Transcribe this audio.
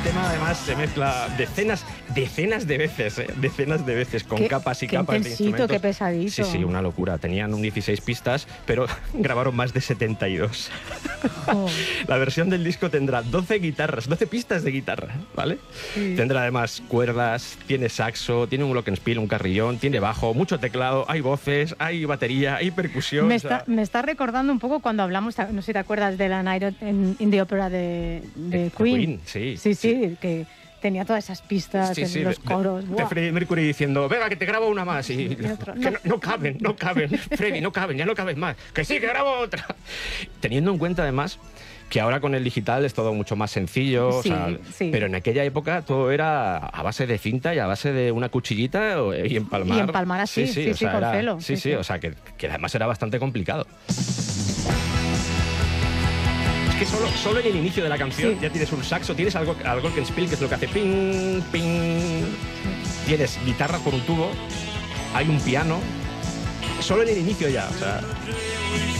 tema además se mezcla decenas de veces, con capas y capas de instrumentos. Qué pesadito. Sí, una locura. Tenían un 16 pistas, pero grabaron más de 72. Oh. La versión del disco tendrá 12 pistas de guitarra, ¿vale? Sí. Tendrá además cuerdas, tiene saxo, tiene un glockenspiel, un carrillón, tiene bajo, mucho teclado, hay voces, hay batería, hay percusión. Me está recordando un poco cuando hablamos, no sé si te acuerdas de la Night in the Opera de Queen. Sí, que tenía todas esas pistas en los coros. De Freddie Mercury diciendo, venga, que te grabo una más. Y otro, que no caben. Freddie, no caben, ya no caben más. Que sí, que grabo otra. Teniendo en cuenta además que ahora con el digital es todo mucho más sencillo, sí. Pero en aquella época todo era a base de cinta y a base de una cuchillita y empalmar. Y empalmar así, con celo. Sí, o sea, que además era bastante complicado. Es que solo en el inicio de la canción ya tienes un saxo, tienes algo glockenspiel, que es lo que hace ping, ping. Tienes guitarra por un tubo, hay un piano. Solo en el inicio ya, o sea...